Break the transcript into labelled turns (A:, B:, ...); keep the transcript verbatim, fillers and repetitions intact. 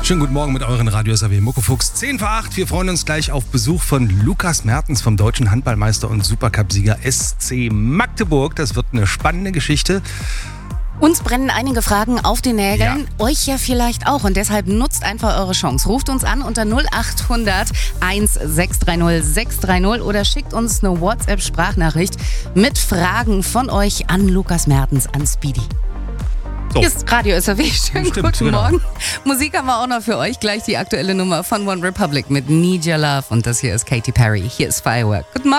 A: Schönen guten Morgen mit euren Radio S R W Muckefuchs. zehn vor acht. Wir freuen uns gleich auf Besuch von Lukas Mertens vom deutschen Handballmeister und Supercup-Sieger S C Magdeburg. Das wird eine spannende Geschichte.
B: Uns brennen einige Fragen auf den Nägeln,
A: Ja.
B: euch ja vielleicht auch. Und deshalb nutzt einfach eure Chance. Ruft uns an unter null acht hundert sechs drei null sechs drei null oder schickt uns eine WhatsApp-Sprachnachricht mit Fragen von euch an Lukas Mertens, an Speedy.
A: So.
B: Hier ist Radio S R W. Schönen
A: Stimmt,
B: guten
A: genau.
B: Morgen. Musik haben wir auch noch für euch. Gleich die aktuelle Nummer von One Republic mit Need Your Love. Und das hier ist Katy Perry. Hier ist Firework. Guten Morgen.